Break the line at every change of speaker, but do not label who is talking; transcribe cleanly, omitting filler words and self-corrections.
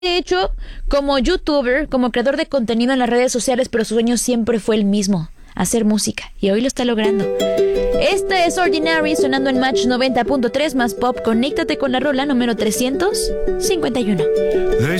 de hecho, como youtuber, como creador de contenido en las redes sociales, pero su sueño siempre fue el mismo, hacer música, y hoy lo está logrando. Esta es Ordinary, sonando en Match 90.3 más pop. Conéctate con la rola número 351.